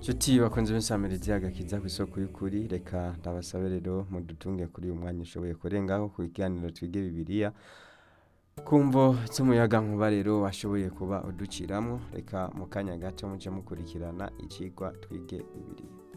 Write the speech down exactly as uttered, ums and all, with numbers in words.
Nshuti bakunze b'insamirizi agakiza ku isoko y'ukuri, reka ndabasabe rero mudutunge kuri uyu mwanya ushoboye kurengaho ku kiganiro twige bibiliya kumvo z'umuyaga nkuba rero washoboye kuba uduciramwo, reka mu kanya gato muje mukurikirana icigwa twige bibiliya.